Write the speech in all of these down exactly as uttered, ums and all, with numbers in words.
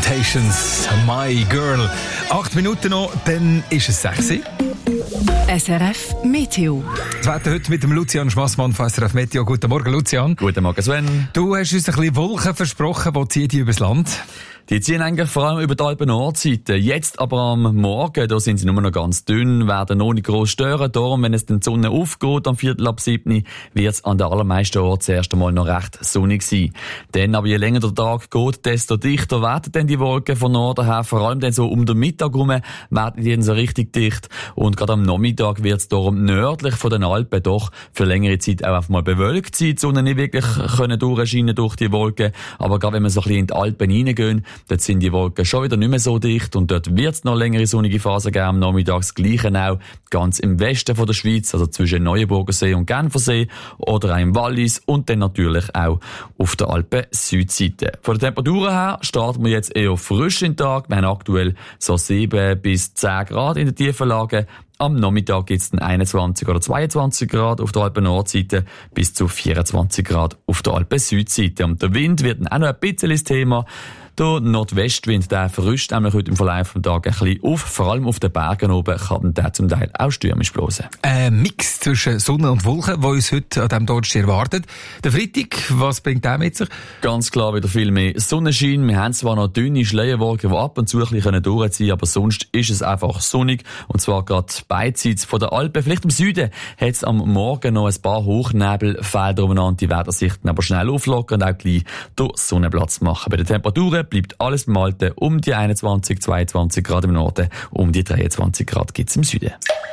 Temptations, My Girl. Acht Minuten noch, dann ist es sechs. S R F Meteo. Das Wetter heute mit dem Lucian Schmassmann von S R F Meteo. Guten Morgen, Lucian. Guten Morgen, Sven. Du hast uns ein bisschen Wolken versprochen. Wo ziehen die übers Land? Die ziehen eigentlich vor allem über die Alpen-Nordseite. Jetzt aber am Morgen, da sind sie nur noch ganz dünn, werden noch nicht gross stören. Darum, wenn es dann die Sonne aufgeht, am Viertel ab sieben, wird es an den allermeisten Orten zuerst einmal noch recht sonnig sein. Dann aber je länger der Tag geht, desto dichter werden dann die Wolken von Norden her. Vor allem dann so um den Mittag herum werden die dann so richtig dicht. Und gerade am Nachmittag wird es darum nördlich von den Alpen doch für längere Zeit auch einfach mal bewölkt sein. Die Sonne nicht wirklich können durchscheinen durch die Wolken. Aber gerade wenn wir so ein bisschen in die Alpen reingehen, dort sind die Wolken schon wieder nicht mehr so dicht und dort wird es noch längere sonnige Phasen geben am Nachmittag. Das Gleiche auch ganz im Westen von der Schweiz, also zwischen Neuenburgersee und Genfersee oder auch im Wallis und dann natürlich auch auf der Alpen-Südseite. Von der Temperatur her starten wir jetzt eher frisch in den Tag. Wir haben aktuell so sieben bis zehn Grad in den tiefen Lagen. Am Nachmittag gibt es dann einundzwanzig oder zweiundzwanzig Grad auf der Alpen-Nordseite bis zu vierundzwanzig Grad auf der Alpen-Südseite. Und der Wind wird dann auch noch ein bisschen das Thema. Der Nordwestwind, der verrüscht nämlich heute im Verlauf des Tages ein bisschen auf. Vor allem auf den Bergen oben kann der zum Teil auch stürmisch blosen. Ein Mix zwischen Sonne und Wolken, der uns heute an diesem Donnerstag erwartet. Der Freitag, was bringt der mit sich? Ganz klar wieder viel mehr Sonnenschein. Wir haben zwar noch dünne Schleierwolken, die ab und zu ein bisschen durchziehen können, aber sonst ist es einfach sonnig. Und zwar gerade beidseits von der Alpen. Vielleicht im Süden hat es am Morgen noch ein paar Hochnebelfelder umeinander. Die werden sich dann aber schnell auflockern und auch gleich durch Sonnenplatz machen. Bei den Temperaturen bleibt alles beim Alten um die einundzwanzig, zweiundzwanzig Grad im Norden, um die dreiundzwanzig Grad gibt es im Süden.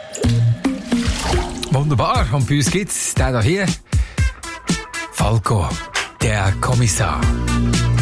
Wunderbar, und bei uns gibt es den hier, Falco, der Kommissar.